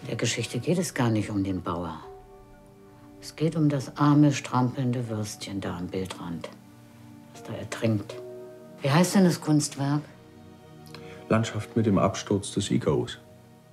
der Geschichte geht es gar nicht um den Bauer. Es geht um das arme, strampelnde Würstchen da am Bildrand, das da ertrinkt. Wie heißt denn das Kunstwerk? Landschaft mit dem Absturz des Ikarus.